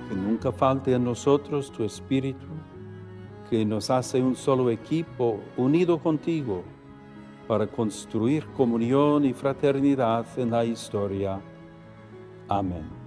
Que nunca falte en nosotros tu Espíritu, que nos hace un solo equipo unido contigo para construir comunión y fraternidad en la historia. Amén.